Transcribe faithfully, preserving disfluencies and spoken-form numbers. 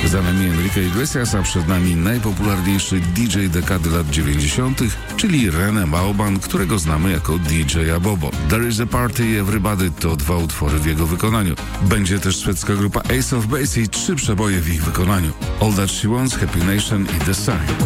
Za nami Enrique Iglesias, a przed nami najpopularniejszy D J dekady lat dziewięćdziesiątych, czyli René Mauban, którego znamy jako D J Bobo. There is a Party, Everybody to dwa utwory w jego wykonaniu. Będzie też szwedzka grupa Ace of Base i trzy przeboje w ich wykonaniu. All That She Wants, Happy Nation i The Sign.